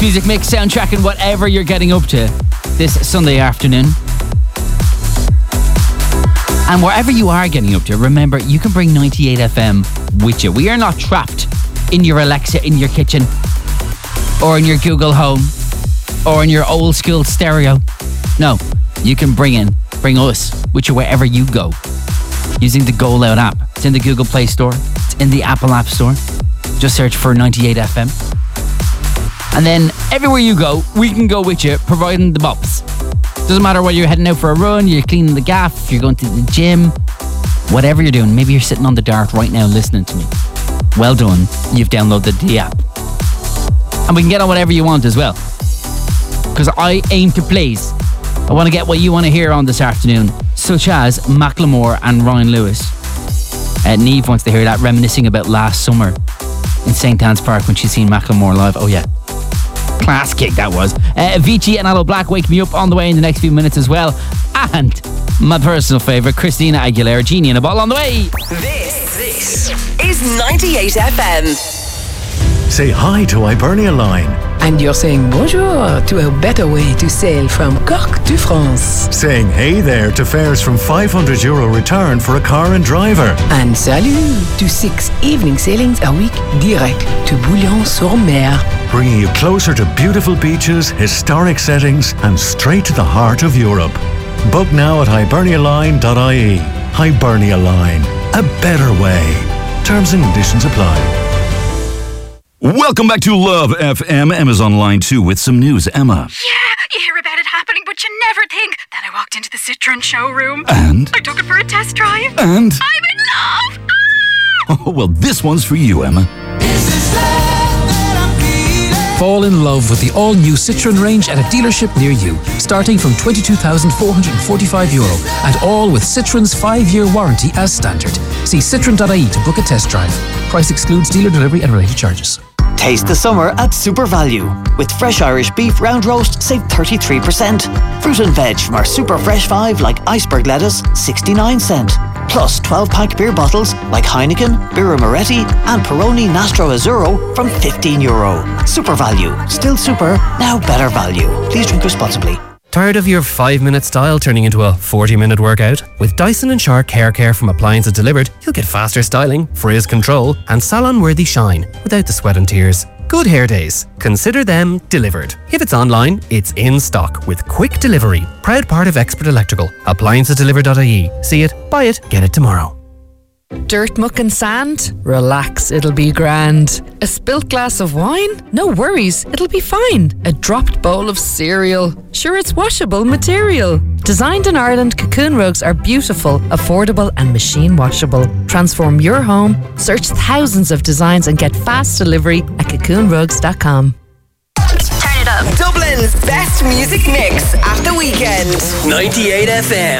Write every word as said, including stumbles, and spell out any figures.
Music Mix soundtracking whatever you're getting up to this Sunday afternoon. And wherever you are getting up to, remember, you can bring ninety-eight F M with you. We are not trapped in your Alexa in your kitchen, or in your Google Home, or in your old school stereo. No, you can bring in, bring us with you wherever you go, using the Go Loud app. It's in the Google Play Store, it's in the Apple App Store. Just search for ninety-eight F M. And then everywhere you go, we can go with you, providing the bops. Doesn't matter whether you're heading out for a run, you're cleaning the gaff, you're going to the gym, whatever you're doing. Maybe you're sitting on the dart right now listening to me. Well done, you've downloaded the app. And we can get on whatever you want as well, because I aim to please. I want to get what you want to hear on this afternoon, such as Macklemore and Ryan Lewis. Uh, Niamh wants to hear that, reminiscing about last summer in Saint Anne's Park when she's seen Macklemore live. Oh yeah, class gig that was. uh, Avicii and Aloe Black, Wake Me Up, on the way in the next few minutes as well. And my personal favourite, Christina Aguilera, Genie in a Bottle, on the way. This, this is ninety-eight F M. Say hi to Hibernia Line. And you're saying bonjour to a better way to sail from Cork to France. Saying hey there to fares from five hundred euro return for a car and driver. And salut to six evening sailings a week direct to Bouillon-sur-Mer. Bringing you closer to beautiful beaches, historic settings, and straight to the heart of Europe. Book now at hibernia line dot I E. Hibernia Line, a better way. Terms and conditions apply. Welcome back to Love F M. Emma's on line two with some news. Emma. Yeah, you hear about it happening, but you never think. Then I walked into the Citroen showroom. And? I took it for a test drive. And? I'm in love! Ah! Oh, well, this one's for you, Emma. Fall in love with the all-new Citroen range at a dealership near you, starting from twenty-two thousand four hundred forty-five euro, and all with Citroen's five-year warranty as standard. See citroen dot I E to book a test drive. Price excludes dealer delivery and related charges. Taste the summer at Super Value. With fresh Irish beef round roast, save thirty-three percent. Fruit and veg from our Super Fresh five like iceberg lettuce, sixty-nine cent. Plus twelve pack beer bottles like Heineken, Birra Moretti and Peroni Nastro Azzurro from fifteen euro. Super Value. Still super, now better value. Please drink responsibly. Tired of your five-minute style turning into a forty-minute workout? With Dyson and Shark Hair Care from Appliances Delivered, you'll get faster styling, frizz control, and salon-worthy shine without the sweat and tears. Good hair days. Consider them delivered. If it's online, it's in stock with quick delivery. Proud part of Expert Electrical. appliances delivered dot I E. See it, buy it, get it tomorrow. Dirt, muck and sand? Relax, it'll be grand. A spilt glass of wine? No worries, it'll be fine. A dropped bowl of cereal? Sure, it's washable material. Designed in Ireland, Cocoon Rugs are beautiful, affordable and machine washable. Transform your home, search thousands of designs and get fast delivery at cocoon rugs dot com. Turn it up. Dublin's best music mix at the weekend. ninety-eight F M.